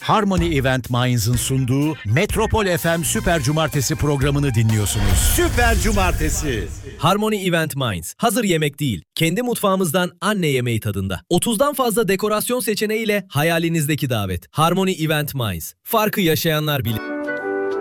Harmony Event Minds'ın sunduğu Metropol FM Süper Cumartesi programını dinliyorsunuz. Süper Cumartesi. Harmony Event Minds. Hazır yemek değil. Kendi mutfağımızdan anne yemeği tadında. 30'dan fazla dekorasyon seçeneğiyle hayalinizdeki davet. Harmony Event Minds. Farkı yaşayanlar bilir.